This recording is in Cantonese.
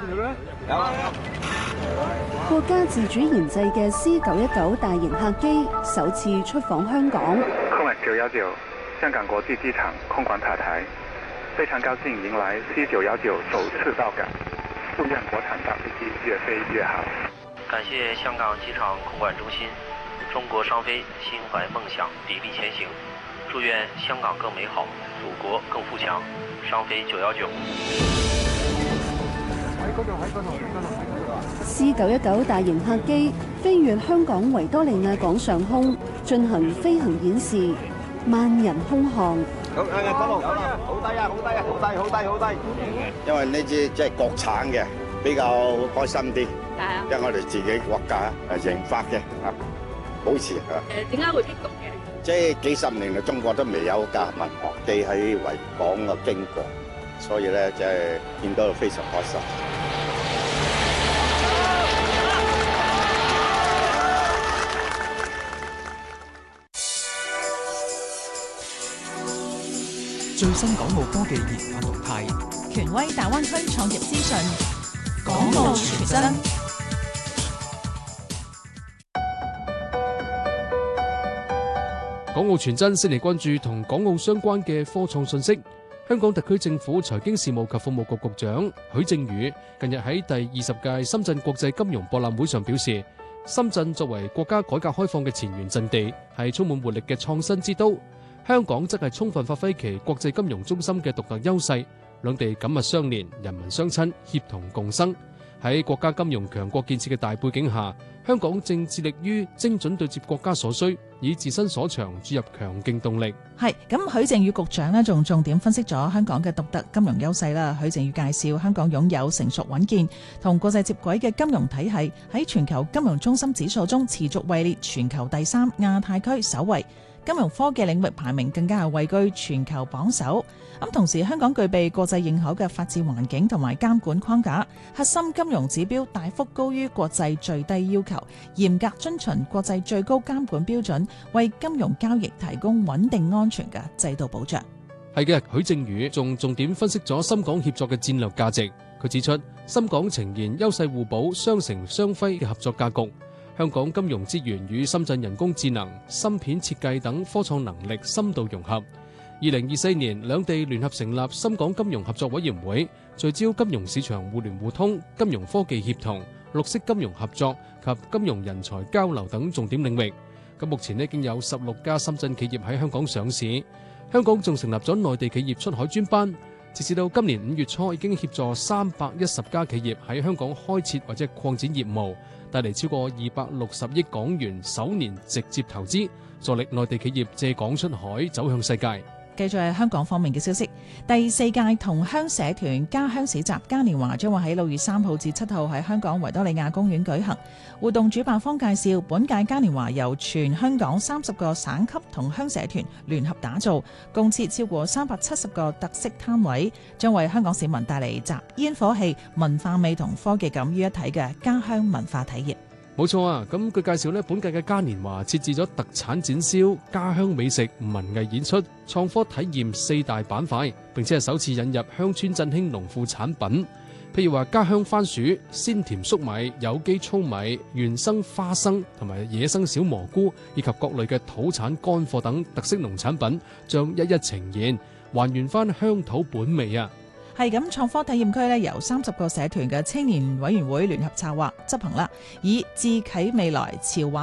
國家自主研製嘅 C919大型客機首次出訪香港。 空管919香港國際機場空管塔台，非常高興迎來 C919首次到港，祝願國產大飛機越飛越好。 感謝香港機場空管中心，中國商飛心懷夢想，砥礪前行。祝願香港更美好，祖國更富強。商飛919。 C919大型客機飛越香港維多利亞港上空，進行飛行演示，萬人空巷。 好低啊！好低啊！好低！因為呢支即係國產嘅，比較開心啲。因為我哋自己國家研發嘅，保持點解會激動嘅？ 即係幾十年嚟，中國都未有架民航機喺維港嘅經過，所以咧即係見到非常開心。 最新港澳科技研發動態， 權威大灣區創業資訊，港澳全真。 港澳全真悉尼關注同港澳相關嘅科創信息。香港特區政府財經事務及服務局局長許正宇近日喺第20屆深圳國際金融博覽會上表示，深圳作為國家改革開放嘅前沿陣地，係充滿活力嘅創新之都。香港則係充分發揮其國際金融中心嘅獨特優勢，兩地緊密相連，人民相親，協同共生。喺國家金融強國建設嘅大背景下，香港正致力於精準對接國家所需，以自身所長注入強勁動力。 係咁，許正宇局長呢仲重點分析咗香港嘅獨特金融優勢啦。許正宇介紹香港擁有成熟穩健同國際接軌嘅金融體系，喺全球金融中心指數中持續位列全球第3，亞太區首位。金融科技領域排名更加係位居全球榜首。咁同時，香港具備國際認可嘅法治環境同埋監管框架，核心金融指標大幅高於國際最低要求，嚴格遵循國際最高監管標準，為金融交易提供穩定安全嘅制度保障。 係嘅，許正宇仲重點分析咗深港協作嘅戰略價值。佢指出，深港呈現優勢互補、相成相輝嘅合作格局。香港金融資源與深圳人工智能、芯片設計等科創能力深度融合。2024年，兩地聯合成立深港金融合作委員會，聚焦金融市場互聯互通、金融科技協同、綠色金融合作及金融人才交流等重點領域。咁目前已經有16家深圳企業喺香港上市。香港仲成立咗內地企業出海專班，截至到今年5月初，已經協助310家企業喺香港開設或者擴展業務，帶嚟超過260億港元首年直接投資，助力內地企業借港出海走向世界。 繼續係香港方面嘅消息，第4屆同鄉社團家鄉市集嘉年華將會喺6月3號至7號喺香港維多利亞公園舉行。活動主辦方介紹，本屆嘉年華由全香港30個省級同鄉社團聯合打造，共設超過370個特色攤位，將為香港市民帶嚟集煙火氣、文化味同科技感於一體嘅家鄉文化體驗。 冇錯啊！咁佢介紹呢，本屆嘅嘉年華設置咗特產展銷、家鄉美食、文藝演出、創科體驗4大板塊，並且係首次引入鄉村振興農副產品，譬如話家鄉番薯、鮮甜粟米、有機糙米、原生花生同埋野生小蘑菇，以及各類嘅土產乾貨等特色農產品，將一一呈現，還原翻鄉土本味啊！ 係咁，創科體驗區咧由30個社團嘅青年委員會聯合策劃執行啦，以智啟未來潮玩